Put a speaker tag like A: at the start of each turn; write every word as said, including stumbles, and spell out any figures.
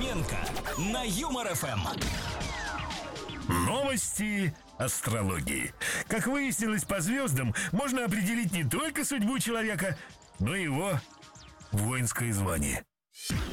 A: Нахименко на Юмор ФМ.
B: Новости астрологии. Как выяснилось, по звездам можно определить не только судьбу человека, но и его воинское звание.